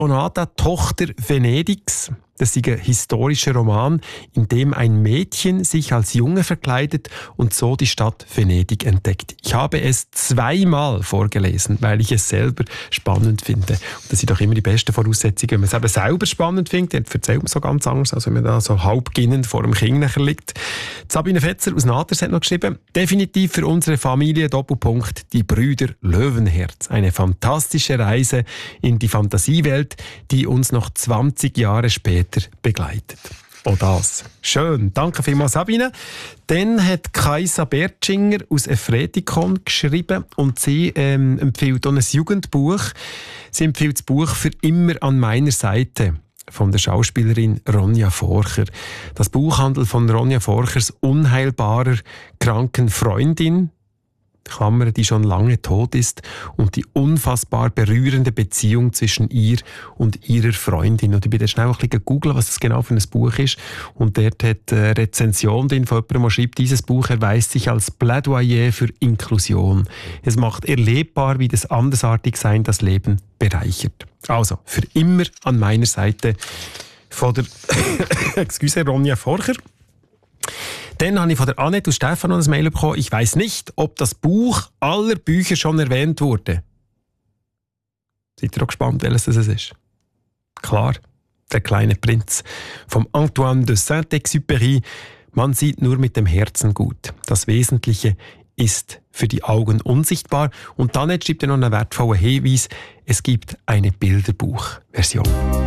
Stonata, Tochter Venedigs. Das ist ein historischer Roman, in dem ein Mädchen sich als Junge verkleidet und so die Stadt Venedig entdeckt. Ich habe es 2-mal vorgelesen, weil ich es selber spannend finde. Und das sind doch immer die besten Voraussetzungen. Wenn man es eben selber spannend findet, dann erzählt man so ganz anders, als wenn man da so halb ginnend vor dem Kind nachher liegt. Sabine Fetzer aus Naters hat noch geschrieben, definitiv für unsere Familie Doppelpunkt die Brüder Löwenherz. Eine fantastische Reise in die Fantasiewelt, die uns noch 20 Jahre später begleitet. Oh, das. Schön. Danke vielmals, Sabine. Dann hat Kaisa Bertschinger aus Efretikon geschrieben und sie empfiehlt auch ein Jugendbuch. Sie empfiehlt das Buch «Für immer an meiner Seite» von der Schauspielerin Ronja Forcher. Das Buch handelt von Ronja Forchers unheilbarer, kranken Freundin, Klammern, die schon lange tot ist, und die unfassbar berührende Beziehung zwischen ihr und ihrer Freundin. Und ich bin dann schnell ein bisschen googeln, was das genau für ein Buch ist. Und dort hat eine Rezension drin von jemandem, der schreibt, dieses Buch erweist sich als Plädoyer für Inklusion. Es macht erlebbar, wie das Andersartigsein das Leben bereichert. Also, für immer an meiner Seite von der Ronja Forcher. Dann habe ich von der Annette und Stefan noch ein Mail bekommen. Ich weiss nicht, ob das Buch aller Bücher schon erwähnt wurde. Seid ihr auch gespannt, welches das ist? Klar, Der kleine Prinz vom Antoine de Saint-Exupéry. Man sieht nur mit dem Herzen gut. Das Wesentliche ist für die Augen unsichtbar. Und dann schreibt er noch einen wertvollen Hinweis. Es gibt eine Bilderbuchversion.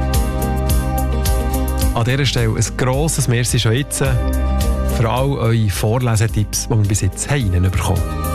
An dieser Stelle ein grosses Merci schon jetzt für all eure Vorlesetipps, die wir bis jetzt haben bekommen.